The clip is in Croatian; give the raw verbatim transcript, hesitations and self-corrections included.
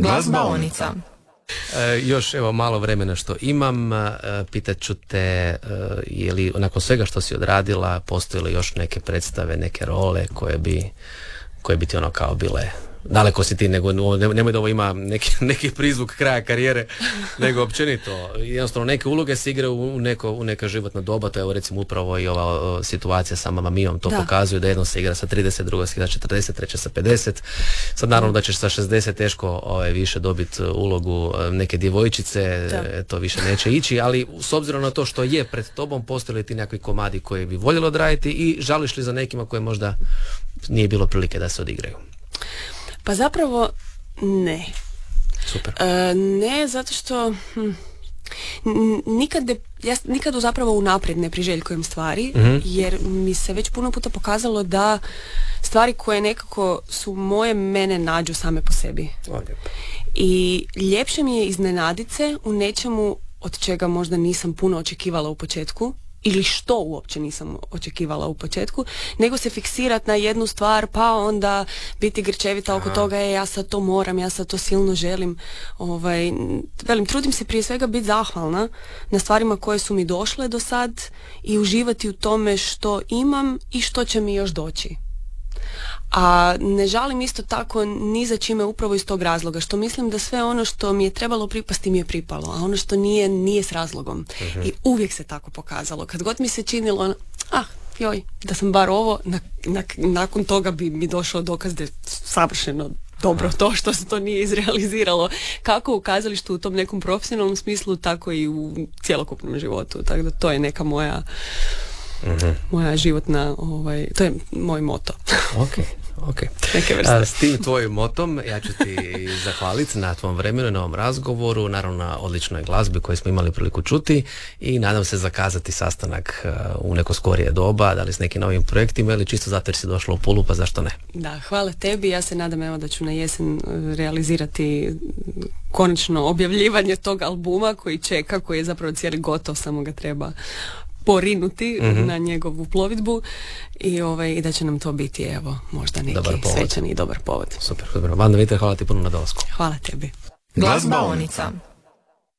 Glazbaonica. E, još evo malo vremena što imam, e, pitat ću te e, je li nakon svega što si odradila postoje li još neke predstave, neke role koje bi, koje bi ti ono kao bile daleko si ti, nego nemoj da ovo ima neki, neki prizvuk kraja karijere, nego općenito jednostavno neke uloge se igraju u neko, u neka životna doba, to je evo recimo upravo i ova o, situacija sa Mamma Mijom to da. Pokazuje da jedno se igra sa trideset, drugo se igra sa četrdeset, treće sa pedeset, sad naravno da ćeš sa šezdeset teško ovaj, više dobiti ulogu neke djevojčice, da. To više neće ići, ali s obzirom na to što je pred tobom, postoje li ti nekakvi komadi koje bi voljeli odraditi i žališ li za nekima koje možda nije bilo prilike da se odigraju? Pa zapravo ne. Super. E, ne, zato što hm, nikad, de, ja nikad zapravo unaprijed ne priželjkujem stvari, mm-hmm. jer mi se već puno puta pokazalo da stvari koje nekako su moje mene nađu same po sebi. O, I ljepše mi je iznenadit se u nečemu od čega možda nisam puno očekivala u početku, ili što uopće nisam očekivala u početku, nego se fiksirat na jednu stvar, pa onda biti grčevita oko toga, je ja sad to moram, ja sad to silno želim. Ovaj, velim, trudim se prije svega biti zahvalna na stvarima koje su mi došle do sad i uživati u tome što imam i što će mi još doći. A ne žalim isto tako ni za čime upravo iz tog razloga, što mislim da sve ono što mi je trebalo pripasti mi je pripalo, a ono što nije, nije s razlogom. Uh-huh. I uvijek se tako pokazalo. Kad god mi se činilo, ah, joj, da sam bar ovo, na, na, nakon toga bi mi došao dokaz da je savršeno dobro to što se to nije izrealiziralo. Kako u kazalištu u tom nekom profesionalnom smislu, tako i u cjelokupnom životu. Tako da to je neka moja uh-huh. moja životna, ovaj, to je moj moto. Ok. Ok. A, s tim tvojim motom ja ću ti zahvaliti na tvom vremenu, na ovom razgovoru, naravno na odličnoj glazbi koju smo imali priliku čuti i nadam se zakazati sastanak uh, u neko skorije doba, da li s nekim novim projektima ili čisto zato jer si došla u Pulu, pa zašto ne? Da, hvala tebi, ja se nadam evo da ću na jesen realizirati konačno objavljivanje tog albuma koji čeka, koji je zapravo cijeli gotov, samo ga treba porinuti mm-hmm. na njegovu plovidbu i, ovaj, i da će nam to biti evo možda neki svečani i dobar povod. Super, super. Vanda Viter, hvala ti puno na dolasku. Hvala tebi. Glazbaonica.